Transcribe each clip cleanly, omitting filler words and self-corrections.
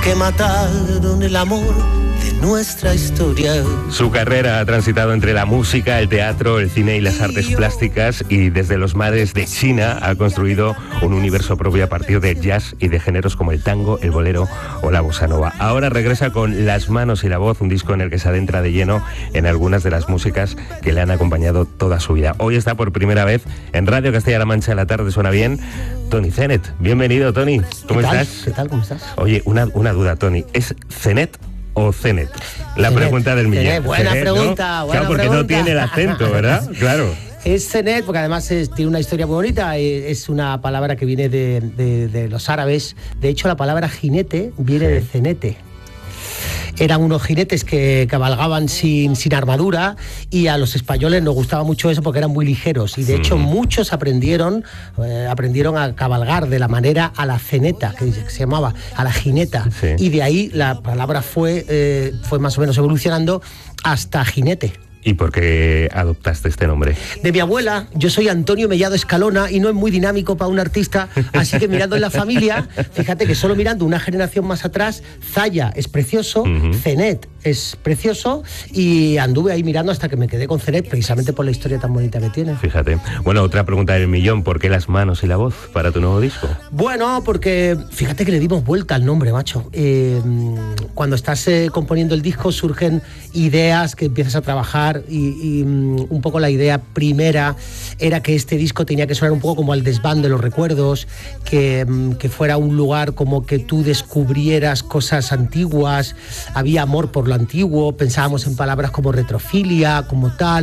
que mataron el amor de nuestra historia. Su carrera ha transitado entre la música, el teatro, el cine y las artes plásticas, y desde los mares de China ha construido un universo propio a partir del jazz y de géneros como el tango, el bolero o la bossa nova. Ahora regresa con Las manos y la voz, un disco en el que se adentra de lleno en algunas de las músicas que le han acompañado toda su vida. Hoy está por primera vez en Radio Castilla-La Mancha. En la tarde suena bien. Tony Zenet, bienvenido, Tony. ¿Cómo estás? ¿Qué tal? ¿Cómo estás? Oye, una duda, Tony. ¿Es Zenet o Zenet? La pregunta del millón. Buena Zenet, pregunta, ¿no? buena Claro, porque pregunta. no tiene el acento, ¿verdad? Claro. Es Zenet, porque además tiene una historia muy bonita. Es una palabra que viene de los árabes. De hecho, la palabra jinete viene de cenete. Eran unos jinetes que cabalgaban sin armadura, y a los españoles nos gustaba mucho eso porque eran muy ligeros, y de hecho muchos aprendieron a cabalgar de la manera a la ceneta, que se llamaba, a la jineta, y de ahí la palabra fue más o menos evolucionando hasta jinete. ¿Y por qué adoptaste este nombre? De mi abuela. Yo soy Antonio Mellado Escalona y no es muy dinámico para un artista, así que mirando en la familia, fíjate que solo mirando una generación más atrás, Zaya es precioso, Zenet es precioso, y anduve ahí mirando hasta que me quedé con Zenet, precisamente por la historia tan bonita que tiene. Fíjate. Bueno, otra pregunta del millón: ¿por qué Las manos y la voz para tu nuevo disco? Bueno, porque fíjate que le dimos vuelta al nombre, macho. Cuando estás componiendo el disco surgen ideas que empiezas a trabajar, y un poco la idea primera era que este disco tenía que sonar un poco como al desván de los recuerdos, que fuera un lugar como que tú descubrieras cosas antiguas, había amor por lo antiguo, pensábamos en palabras como retrofilia, como tal,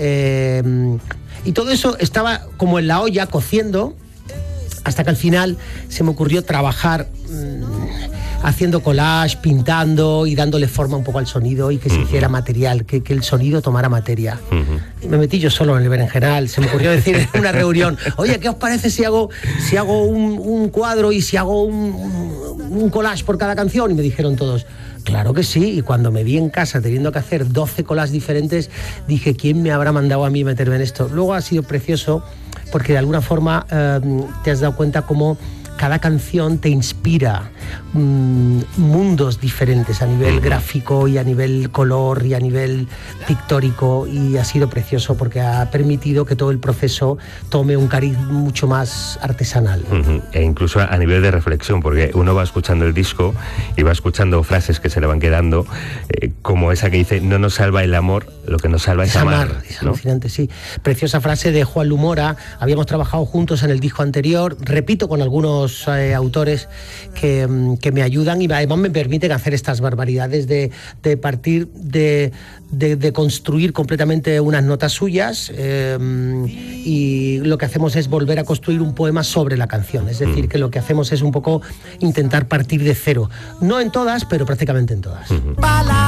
y todo eso estaba como en la olla cociendo, hasta que al final se me ocurrió trabajar haciendo collage, pintando y dándole forma un poco al sonido, y que se hiciera material, que el sonido tomara materia. Me metí yo solo en el berenjenal. Se me ocurrió decir en una reunión: oye, ¿qué os parece si hago un cuadro y si hago un collage por cada canción? Y me dijeron todos: claro que sí. Y cuando me vi en casa teniendo que hacer 12 collages diferentes, dije: ¿quién me habrá mandado a mí meterme en esto? Luego ha sido precioso porque de alguna forma te has dado cuenta cómo cada canción te inspira mundos diferentes a nivel gráfico y a nivel color y a nivel pictórico, y ha sido precioso porque ha permitido que todo el proceso tome un cariz mucho más artesanal. E incluso a nivel de reflexión, porque uno va escuchando el disco y va escuchando frases que se le van quedando, como esa que dice: no nos salva el amor, lo que nos salva es amar. Es alucinante, ¿no? Sí. Preciosa frase de Juan Lumora. Habíamos trabajado juntos en el disco anterior, repito, con algunos autores que me ayudan, y además me permiten hacer estas barbaridades de partir de construir completamente unas notas suyas, y lo que hacemos es volver a construir un poema sobre la canción. Es decir, que lo que hacemos es un poco intentar partir de cero, no en todas, pero prácticamente en todas.